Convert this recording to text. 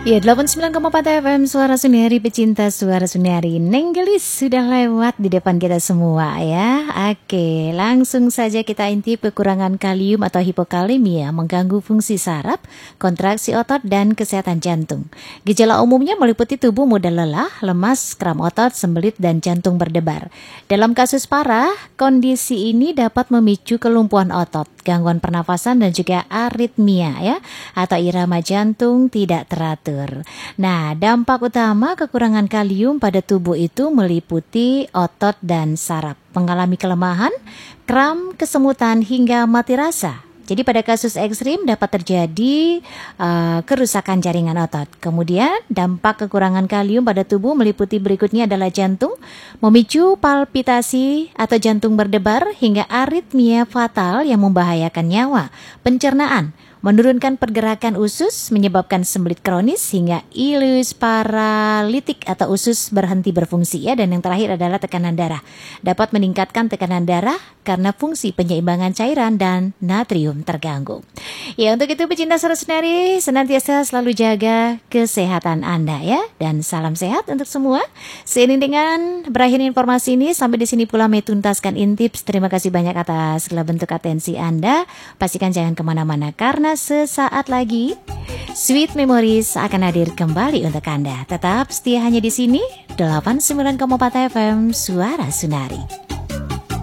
Ya, 89,4 FM Suara Suniari, pecinta Suara Suniari. Nenggelis sudah lewat di depan kita semua ya. Oke, langsung saja kita intip kekurangan kalium atau hipokalemia mengganggu fungsi saraf, kontraksi otot, dan kesehatan jantung. Gejala umumnya meliputi tubuh mudah lelah, lemas, kram otot, sembelit, dan jantung berdebar. Dalam kasus parah, kondisi ini dapat memicu kelumpuhan otot, gangguan pernafasan, dan juga aritmia ya, atau irama jantung tidak teratur. Nah, dampak utama kekurangan kalium pada tubuh itu meliputi otot dan saraf, mengalami kelemahan, kram, kesemutan, hingga mati rasa. Jadi pada kasus ekstrim dapat terjadi kerusakan jaringan otot. Kemudian dampak kekurangan kalium pada tubuh meliputi berikutnya adalah jantung, memicu palpitasi atau jantung berdebar hingga aritmia fatal yang membahayakan nyawa, pencernaan, menurunkan pergerakan usus, menyebabkan sembelit kronis hingga ilus paralitik atau usus berhenti berfungsi ya. Dan yang terakhir adalah tekanan darah. Dapat meningkatkan tekanan darah karena fungsi penyeimbangan cairan dan natrium terganggu. Ya, untuk itu pecinta Suara Suniari, senantiasa selalu jaga kesehatan Anda ya. Dan salam sehat untuk semua. Seiring dengan berakhir informasi ini, sampai di sini pula tuntaskan Intips. Terima kasih banyak atas segala bentuk atensi Anda. Pastikan jangan kemana-mana karena sesaat lagi Sweet Memories akan hadir kembali untuk Anda. Tetap setia hanya di sini 89,4 FM Suara Suniari.